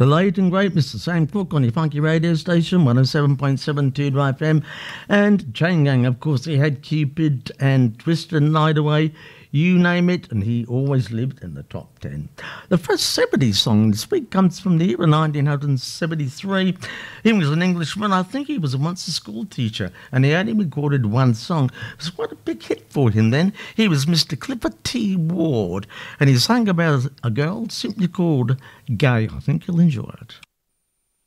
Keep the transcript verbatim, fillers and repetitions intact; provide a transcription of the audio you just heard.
The late and great Mister Sam Cooke on your funky radio station, one oh seven point seven two F M. And Chain Gang, of course, he had Cupid and Twister and Night Away, you name it, and he always lived in the top ten. The first seventies song this week comes from the year of nineteen seventy-three. He was an Englishman. I think he was once a school teacher, and he only recorded one song. It was quite a big hit for him then. He was Mister Clifford T. Ward, and he sang about a girl simply called Gay. I think you'll enjoy it.